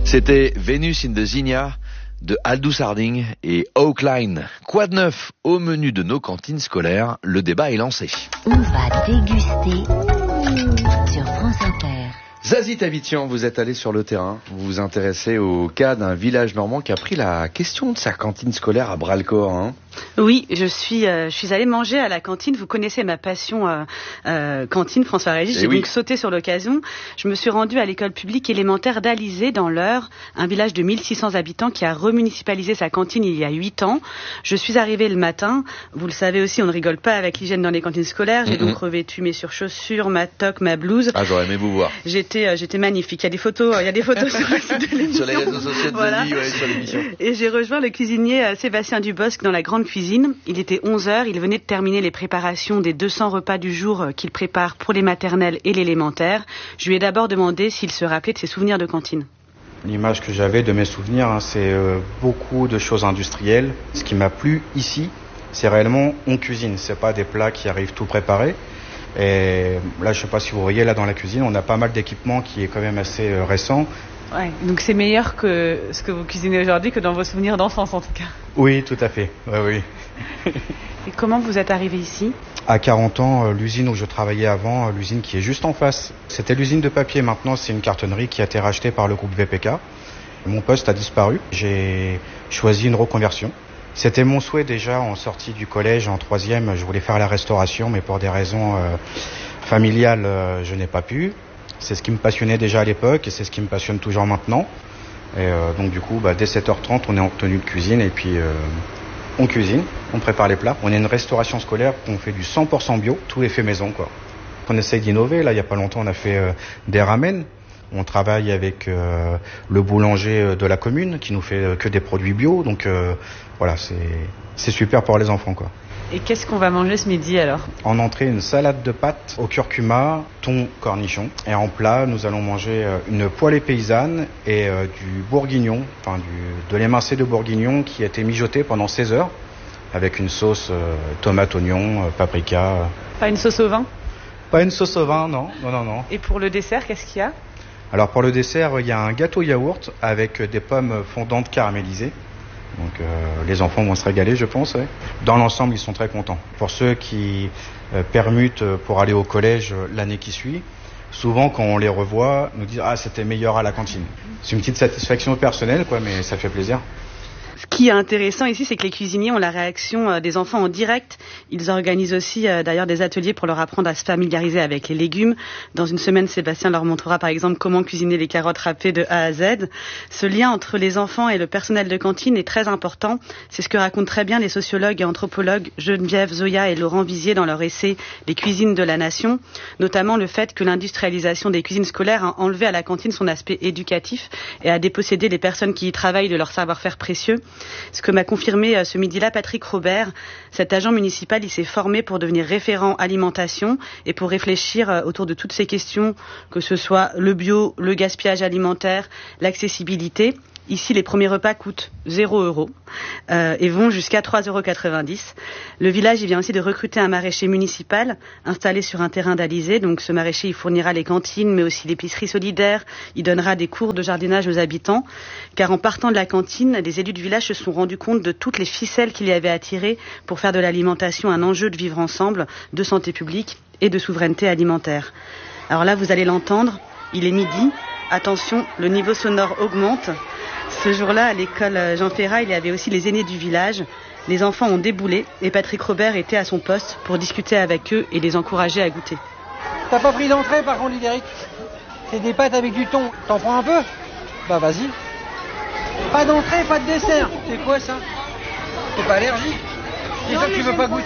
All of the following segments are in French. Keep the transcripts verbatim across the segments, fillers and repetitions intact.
C'était Venus in the Zinnia de Aldous Harding et Oakline. Quoi de neuf au menu de nos cantines scolaires? Le débat est lancé. On va déguster sur France Inter. Zazie Tavitian, vous êtes allé sur le terrain. Vous vous intéressez au cas d'un village normand qui a pris la question de sa cantine scolaire à bras-le-corps. Hein. Oui, je suis, euh, je suis allée manger à la cantine. Vous connaissez ma passion euh, euh, cantine, François Régis. J'ai oui. donc sauté sur l'occasion. Je me suis rendue à l'école publique élémentaire d'Alizé, dans l'Eure, un village de mille six cents habitants qui a remunicipalisé sa cantine il y a huit ans. Je suis arrivée le matin. Vous le savez aussi, on ne rigole pas avec l'hygiène dans les cantines scolaires. J'ai mm-hmm. donc revêtu mes surchaussures, ma toque, ma blouse. Ah, j'aurais aimé vous voir. J'étais, euh, j'étais magnifique. Il y a des photos, euh, il y a des photos sur, sur les réseaux sociaux de voilà. Zazie, ouais, sur l'émission. Et j'ai rejoint le cuisinier euh, Sébastien Dubosc dans la grande cuisine. Il était onze heures, il venait de terminer les préparations des deux cents repas du jour qu'il prépare pour les maternelles et l'élémentaire. Je lui ai d'abord demandé s'il se rappelait de ses souvenirs de cantine. L'image que j'avais de mes souvenirs, hein, c'est euh, beaucoup de choses industrielles. Ce qui m'a plu ici, c'est réellement on cuisine. C'est pas des plats qui arrivent tout préparés. Et là, je sais pas si vous voyez, là dans la cuisine, on a pas mal d'équipements qui est quand même assez euh, récent. Ouais, donc c'est meilleur que ce que vous cuisinez aujourd'hui que dans vos souvenirs d'enfance en tout cas. Oui, tout à fait. Ouais, oui. Et comment vous êtes arrivé ici ? À quarante ans, l'usine où je travaillais avant, l'usine qui est juste en face, c'était l'usine de papier. Maintenant, c'est une cartonnerie qui a été rachetée par le groupe V P K. Mon poste a disparu. J'ai choisi une reconversion. C'était mon souhait déjà en sortie du collège, en troisième. Je voulais faire la restauration, mais pour des raisons euh, familiales, euh, je n'ai pas pu. C'est ce qui me passionnait déjà à l'époque et c'est ce qui me passionne toujours maintenant. Et euh, donc du coup, bah, dès sept heures trente, on est en tenue de cuisine et puis euh, on cuisine, on prépare les plats. On est une restauration scolaire, on fait du cent pour cent bio, tout est fait maison, quoi. On essaye d'innover. Là, il n'y a pas longtemps, on a fait euh, des ramen. On travaille avec euh, le boulanger de la commune qui nous fait euh, que des produits bio. Donc euh, voilà, c'est, c'est super pour les enfants, quoi. Et qu'est-ce qu'on va manger ce midi alors ? En entrée, une salade de pâtes au curcuma, thon, cornichon. Et en plat, nous allons manger une poêlée paysanne et euh, du bourguignon, enfin du, de l'émincé de bourguignon qui a été mijoté pendant seize heures avec une sauce euh, tomate, oignon, euh, paprika. Pas une sauce au vin ? Pas une sauce au vin, non, non, non, non. Et pour le dessert, qu'est-ce qu'il y a ? Alors pour le dessert, il y a un gâteau yaourt avec des pommes fondantes caramélisées. Donc euh, les enfants vont se régaler, je pense. Ouais. Dans l'ensemble, ils sont très contents. Pour ceux qui euh, permutent pour aller au collège l'année qui suit, souvent quand on les revoit, nous disent « Ah, c'était meilleur à la cantine ». C'est une petite satisfaction personnelle, quoi, mais ça fait plaisir. Ce qui est intéressant ici, c'est que les cuisiniers ont la réaction des enfants en direct. Ils organisent aussi euh, d'ailleurs des ateliers pour leur apprendre à se familiariser avec les légumes. Dans une semaine, Sébastien leur montrera par exemple comment cuisiner les carottes râpées de A à Z. Ce lien entre les enfants et le personnel de cantine est très important. C'est ce que racontent très bien les sociologues et anthropologues Geneviève Zoya et Laurent Vizier dans leur essai « Les cuisines de la nation », notamment le fait que l'industrialisation des cuisines scolaires a enlevé à la cantine son aspect éducatif et a dépossédé les personnes qui y travaillent de leur savoir-faire précieux. Ce que m'a confirmé ce midi-là Patrick Robert, cet agent municipal, il s'est formé pour devenir référent alimentation et pour réfléchir autour de toutes ces questions, que ce soit le bio, le gaspillage alimentaire, l'accessibilité. Ici, les premiers repas coûtent zéro euro euh, et vont jusqu'à trois euros quatre-vingt-dix. Le village, il vient aussi de recruter un maraîcher municipal installé sur un terrain d'Alizé. Donc, ce maraîcher, il fournira les cantines, mais aussi l'épicerie solidaire. Il donnera des cours de jardinage aux habitants. Car en partant de la cantine, les élus du village se sont rendus compte de toutes les ficelles qu'il y avait à tirer pour faire de l'alimentation un enjeu de vivre ensemble, de santé publique et de souveraineté alimentaire. Alors là, vous allez l'entendre, il est midi. Attention, le niveau sonore augmente. Ce jour-là, à l'école Jean Ferrat, il y avait aussi les aînés du village. Les enfants ont déboulé et Patrick Robert était à son poste pour discuter avec eux et les encourager à goûter. T'as pas pris d'entrée par contre, Lidéric ? C'est des pâtes avec du thon. T'en prends un peu ? Bah vas-y. Pas d'entrée, pas de dessert. C'est quoi ça ? T'es pas allergique ? C'est ça que tu veux pas goûter ?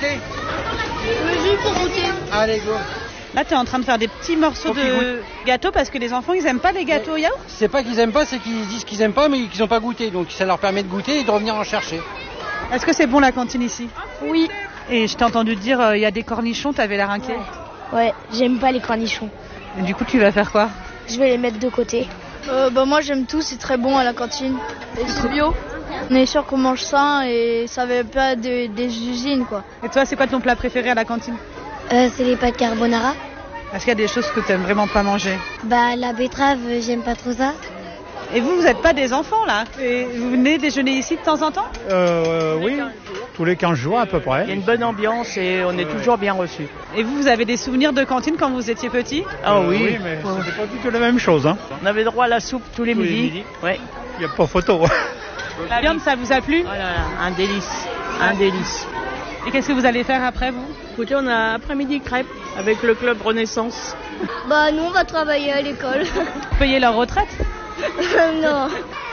Juste pour goûter. Allez, go. Là, tu es en train de faire des petits morceaux de gâteau parce que les enfants, ils aiment pas les gâteaux au yaourt ? C'est pas qu'ils aiment pas, c'est qu'ils disent qu'ils aiment pas, mais qu'ils ont pas goûté. Donc ça leur permet de goûter et de revenir en chercher. Est-ce que c'est bon la cantine ici ? Oui. Et je t'ai entendu dire, il euh, y a des cornichons, t'avais l'air inquiet. Ouais, j'aime pas les cornichons. Et du coup, tu vas faire quoi ? Je vais les mettre de côté. Euh, bah moi, j'aime tout, c'est très bon à la cantine. Et c'est bio. On est sûr qu'on mange sain et ça va pas de, des usines, quoi. Et toi, c'est quoi ton plat préféré à la cantine ? Euh, c'est les pâtes carbonara. Est-ce qu'il y a des choses que tu aimes vraiment pas manger ? Bah la betterave, j'aime pas trop ça. Et vous, vous n'êtes pas des enfants là? Et vous venez déjeuner ici de temps en temps? Euh, oui, tous les quinze jours à peu près. Il y a une bonne ambiance et on est toujours bien reçus. Et vous, vous avez des souvenirs de cantine quand vous étiez petit? Ah oui, oui, mais c'était pas du tout la même chose. Hein. On avait droit à la soupe tous les Tous les midis. midis. Ouais. Il n'y a pas photo. La viande, ça vous a plu? Oh là là, un délice, un délice. Et qu'est-ce que vous allez faire après, vous? Écoutez, on a après-midi crêpes avec le club Renaissance. Bah nous on va travailler à l'école. Payer leur retraite? Non.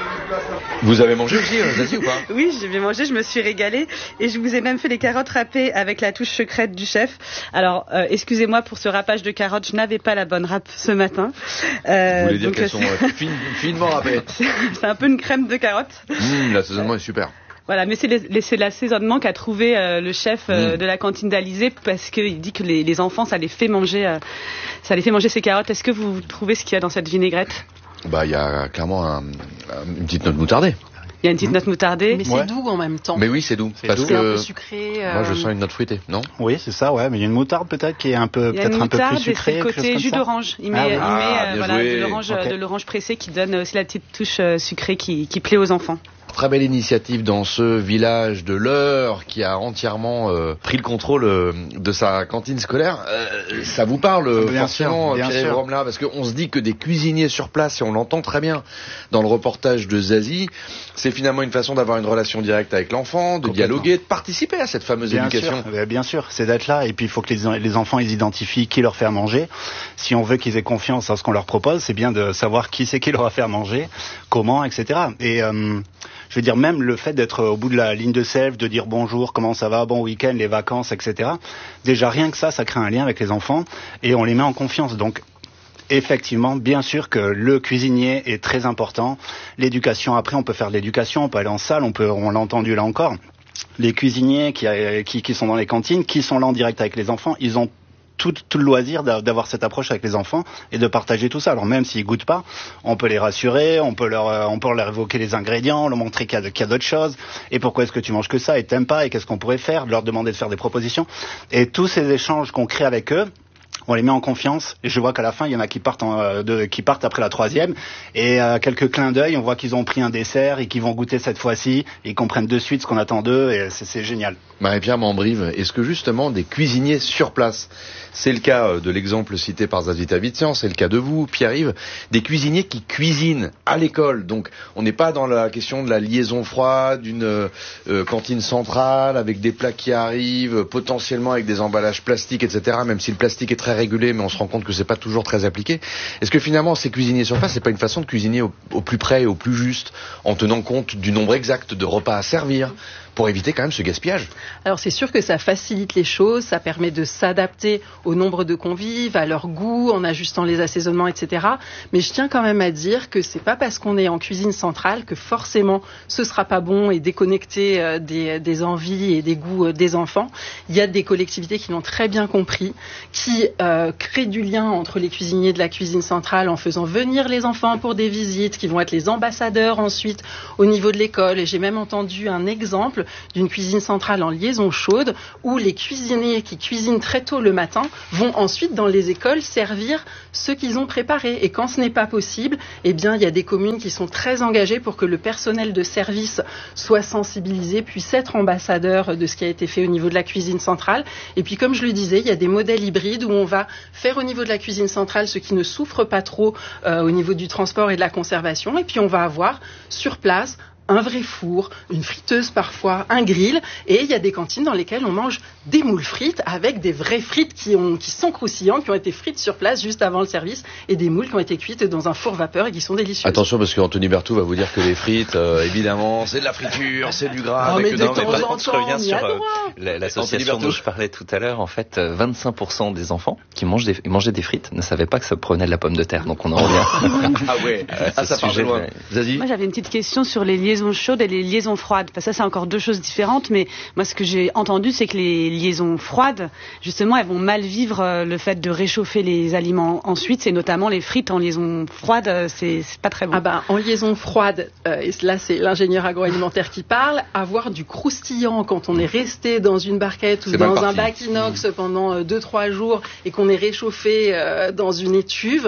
Vous avez mangé aussi, euh, Zazie, ou pas? Oui, j'ai bien mangé, je me suis régalée. Et je vous ai même fait les carottes râpées avec la touche secrète du chef. Alors, euh, excusez-moi pour ce râpage de carottes, je n'avais pas la bonne râpe ce matin. Euh, Vous voulez dire donc, qu'elles sont euh, fines, finement râpées? C'est un peu une crème de carottes. Mmh, l'assaisonnement est super. Voilà, mais c'est, les, c'est l'assaisonnement qu'a trouvé euh, le chef euh, Mmh. de la cantine d'Alizé, parce qu'il dit que les, les enfants, ça les fait manger, euh, ça les fait manger ces carottes. Est-ce que vous trouvez ce qu'il y a dans cette vinaigrette? Bah, il y a clairement un, une petite note moutardée. Il y a une petite note moutardée. Mais c'est Ouais. doux en même temps. Mais oui, c'est doux. C'est Parce doux. C'est un que peu sucré. euh, moi, je sens une note fruitée, non? Oui, c'est ça, ouais. Mais il y a une moutarde peut-être qui est un peu, Il y a une peut-être un peu moutarde plus sucrée. et c'est le quelque chose côté comme jus ça. d'orange. Il met, Ah oui. il met Ah, euh, bien voilà, joué. de l'orange, Ok. de l'orange pressé qui donne aussi la petite touche euh, sucrée qui, qui plaît aux enfants. Très belle initiative dans ce village de l'Eure qui a entièrement euh, pris le contrôle euh, de sa cantine scolaire. Euh, ça vous parle euh, Bien forcément, sûr, bien Pierre sûr. Romela, parce qu'on se dit que des cuisiniers sur place, et on l'entend très bien dans le reportage de Zazie, c'est finalement une façon d'avoir une relation directe avec l'enfant, de Complètement. dialoguer, de participer à cette fameuse Bien éducation. sûr, euh, bien sûr, c'est d'être là. Et puis il faut que les, les enfants ils identifient qui leur fait à manger. Si on veut qu'ils aient confiance en ce qu'on leur propose, c'est bien de savoir qui c'est qui leur a fait à manger, comment, et cetera. Et euh, je veux dire, même le fait d'être au bout de la ligne de self, de dire bonjour, comment ça va, bon week-end, les vacances, et cetera. Déjà rien que ça, ça crée un lien avec les enfants et on les met en confiance. Donc effectivement, bien sûr que le cuisinier est très important. L'éducation, après, on peut faire de l'éducation, on peut aller en salle, on peut, on l'a entendu là encore. Les cuisiniers qui, qui, qui sont dans les cantines, qui sont là en direct avec les enfants, ils ont tout, tout le loisir d'avoir cette approche avec les enfants et de partager tout ça. Alors même s'ils goûtent pas, on peut les rassurer, on peut leur, on peut leur évoquer les ingrédients, leur montrer qu'il y a, qu'il y a d'autres choses. Et pourquoi est-ce que tu manges que ça et t'aimes pas et qu'est-ce qu'on pourrait faire, leur demander de faire des propositions. Et tous ces échanges qu'on crée avec eux, on les met en confiance et je vois qu'à la fin il y en a qui partent en, euh, de, qui partent après la troisième et euh, quelques clins d'œil on voit qu'ils ont pris un dessert et qu'ils vont goûter cette fois-ci et ils comprennent de suite ce qu'on attend d'eux et c'est, c'est génial. Marie-Pierre Mambrive, est-ce que justement des cuisiniers sur place, c'est le cas de l'exemple cité par Zazie Tavitian, c'est le cas de vous, Pierre-Yves, des cuisiniers qui cuisinent à l'école, donc on n'est pas dans la question de la liaison froide, d'une euh, cantine centrale avec des plats qui arrivent, potentiellement avec des emballages plastiques, et cetera, même si le plastique est très régulé, mais on se rend compte que c'est pas toujours très appliqué. Est-ce que finalement ces cuisiniers sur place, c'est pas une façon de cuisiner au, au plus près et au plus juste, en tenant compte du nombre exact de repas à servir, pour éviter quand même ce gaspillage? Alors c'est sûr que ça facilite les choses, ça permet de s'adapter au nombre de convives, à leur goût, en ajustant les assaisonnements, et cetera. Mais je tiens quand même à dire que c'est pas parce qu'on est en cuisine centrale que forcément ce sera pas bon et déconnecté euh, des, des envies et des goûts euh, des enfants. Il y a des collectivités qui l'ont très bien compris, qui euh, créent du lien entre les cuisiniers de la cuisine centrale en faisant venir les enfants pour des visites, qui vont être les ambassadeurs ensuite au niveau de l'école. Et j'ai même entendu un exemple d'une cuisine centrale en liaison chaude où les cuisiniers qui cuisinent très tôt le matin vont ensuite dans les écoles servir ce qu'ils ont préparé. Et quand ce n'est pas possible, eh bien, il y a des communes qui sont très engagées pour que le personnel de service soit sensibilisé, puisse être ambassadeur de ce qui a été fait au niveau de la cuisine centrale. Et puis, comme je le disais, il y a des modèles hybrides où on va faire au niveau de la cuisine centrale ce qui ne souffre pas trop euh, au niveau du transport et de la conservation. Et puis, on va avoir sur place un vrai four, une friteuse parfois, un grill, et il y a des cantines dans lesquelles on mange des moules frites avec des vraies frites qui, ont, qui sont croustillantes, qui ont été frites sur place juste avant le service, et des moules qui ont été cuites dans un four vapeur et qui sont délicieuses. Attention parce qu'Anthony Berthoud va vous dire que les frites, euh, évidemment, c'est de la friture, c'est du gras. Non, avec mais que de non, temps mais en pas- temps, Je reviens on y sur a euh, droit. la- l'association Anthony dont Berthoud. je parlais tout à l'heure. En fait, euh, vingt-cinq pour cent des enfants qui mangent des, mangeaient des frites ne savaient pas que ça provenait de la pomme de terre. Donc on en revient. Ah ouais, à ah, ce ça part de sujet, loin. mais- Zazie. Moi, j'avais une petite question sur les liaisons chaudes et les liaisons froides. Enfin, ça, c'est encore deux choses différentes, mais moi, ce que j'ai entendu, c'est que les liaisons froides, justement, elles vont mal vivre euh, le fait de réchauffer les aliments ensuite, c'est notamment les frites en liaison froide, euh, c'est, c'est pas très bon. Ah ben, en liaison froide, euh, et là c'est l'ingénieur agroalimentaire qui parle, avoir du croustillant quand on est resté dans une barquette ou C'est mal dans un parti. bac inox pendant deux trois jours et qu'on est réchauffé euh, dans une étuve,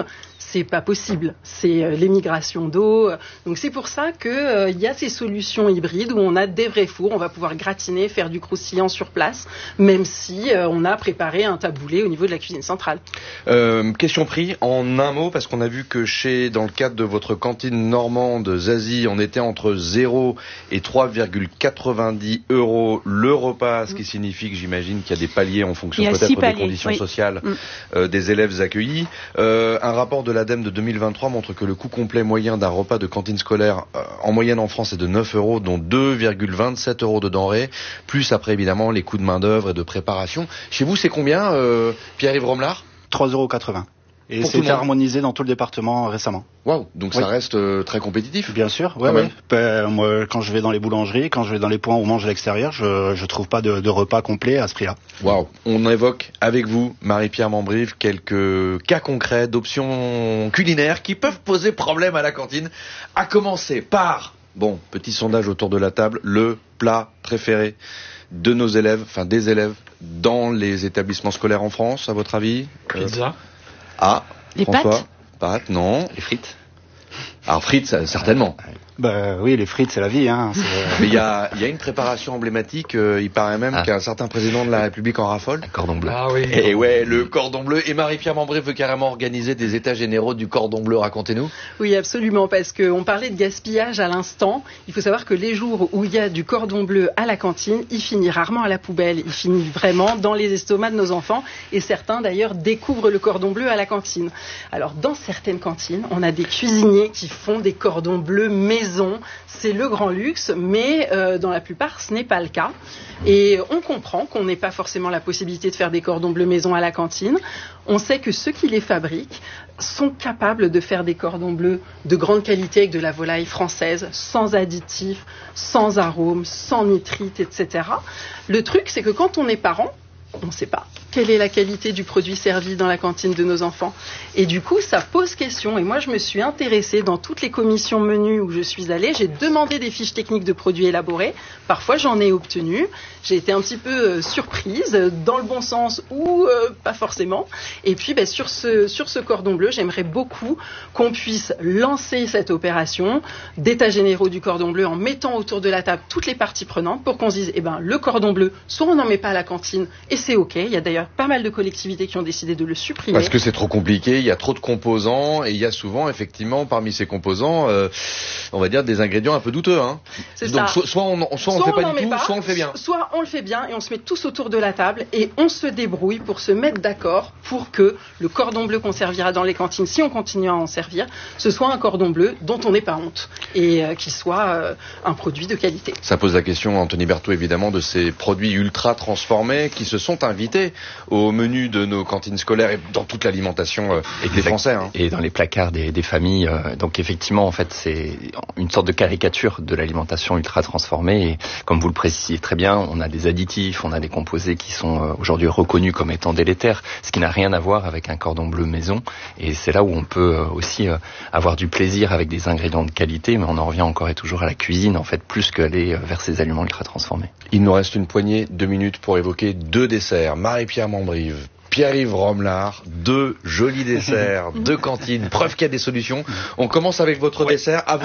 c'est pas possible. C'est euh, l'émigration d'eau. Donc c'est pour ça que euh, il y a ces solutions hybrides où on a des vrais fours, on va pouvoir gratiner, faire du croustillant sur place, même si euh, on a préparé un taboulé au niveau de la cuisine centrale. Euh, question prix en un mot, parce qu'on a vu que chez, dans le cadre de votre cantine normande Zazie, on était entre zéro et trois virgule quatre-vingt-dix euros le repas, ce qui signifie que j'imagine qu'il y a des paliers en fonction peut-être des paliers, conditions oui. sociales mm. euh, des élèves accueillis. Euh, un rapport de l'ADEME de deux mille vingt-trois montre que le coût complet moyen d'un repas de cantine scolaire euh, en moyenne en France est de neuf euros, dont deux virgule vingt-sept euros de denrées, plus après évidemment les coûts de main d'œuvre et de préparation. Chez vous, c'est combien, euh, Pierre-Yves Romelard? trois euros quatre-vingts. Et c'est harmonisé dans tout le département récemment. Waouh, donc oui. ça reste euh, très compétitif. Bien sûr, ouais, ouais. Ben, moi, quand je vais dans les boulangeries, quand je vais dans les points où on mange à l'extérieur, je je trouve pas de, de repas complet à ce prix-là. Waouh, on évoque avec vous, Marie-Pierre Mambrive, quelques cas concrets d'options culinaires qui peuvent poser problème à la cantine. À commencer par, bon, petit sondage autour de la table, le plat préféré de nos élèves, enfin des élèves, dans les établissements scolaires en France, à votre avis? Pizza. Euh... Ah, les François, pâtes pâtes, non. Les frites. Alors frites, ça, certainement. Bah oui, les frites, c'est la vie. Hein. Mais il y a, y a une préparation emblématique. Euh, il paraît même ah. qu'un certain président de la République en raffole. Le cordon bleu. Ah oui. Et ouais, le cordon bleu. Et Marie-Pierre Mambrive veut carrément organiser des états généraux du cordon bleu. Racontez-nous. Oui, absolument, parce qu'on parlait de gaspillage à l'instant. Il faut savoir que les jours où il y a du cordon bleu à la cantine, il finit rarement à la poubelle. Il finit vraiment dans les estomacs de nos enfants. Et certains, d'ailleurs, découvrent le cordon bleu à la cantine. Alors, dans certaines cantines, on a des cuisiniers qui font des cordons bleus maison. C'est le grand luxe, mais euh, dans la plupart, ce n'est pas le cas. Et on comprend qu'on n'ait pas forcément la possibilité de faire des cordons bleus maison à la cantine. On sait que ceux qui les fabriquent sont capables de faire des cordons bleus de grande qualité avec de la volaille française, sans additifs, sans arômes, sans nitrites, et cetera. Le truc, c'est que quand on est parent, on ne sait pas quelle est la qualité du produit servi dans la cantine de nos enfants. Et du coup, ça pose question. Et moi, je me suis intéressée dans toutes les commissions menus où je suis allée. J'ai demandé des fiches techniques de produits élaborés. Parfois, j'en ai obtenu. J'ai été un petit peu euh, surprise, dans le bon sens ou euh, pas forcément. Et puis, ben, sur ce, sur ce cordon bleu, j'aimerais beaucoup qu'on puisse lancer cette opération d'états généraux du cordon bleu en mettant autour de la table toutes les parties prenantes pour qu'on se dise, eh ben, le cordon bleu, soit on n'en met pas à la cantine et c'est OK. Il y a d'ailleurs pas mal de collectivités qui ont décidé de le supprimer. Parce que c'est trop compliqué, il y a trop de composants et il y a souvent effectivement parmi ces composants, euh, on va dire des ingrédients un peu douteux. Hein. C'est Donc ça. soit, soit on ne soit on fait pas du tout, pas, soit on le fait bien. Soit on le fait bien et on se met tous autour de la table et on se débrouille pour se mettre d'accord pour que le cordon bleu qu'on servira dans les cantines, si on continue à en servir, ce soit un cordon bleu dont on n'ait pas honte et euh, qui soit euh, un produit de qualité. Ça pose la question, Anthony Berthaud, évidemment, de ces produits ultra transformés qui se sont invités au menu de nos cantines scolaires et dans toute l'alimentation euh, et des Français. Hein. Et dans les placards des, des familles. Euh, donc effectivement, en fait, c'est une sorte de caricature de l'alimentation ultra transformée. Et comme vous le précisez très bien, on a des additifs, on a des composés qui sont euh, aujourd'hui reconnus comme étant délétères, ce qui n'a rien à voir avec un cordon bleu maison. Et c'est là où on peut euh, aussi euh, avoir du plaisir avec des ingrédients de qualité, mais on en revient encore et toujours à la cuisine, en fait, plus qu'aller euh, vers ces aliments ultra transformés. Il nous reste une poignée, deux minutes pour évoquer deux desserts. Marie-Pierre Mambrive, Pierre-Yves Romelard, deux jolis desserts, deux cantines, preuve qu'il y a des solutions. On commence avec votre oui. dessert. À